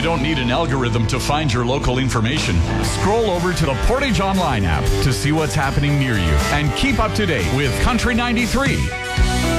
don't need an algorithm to find your local information. Scroll over to the Portage Online app to see what's happening near you and keep up to date with Country 93.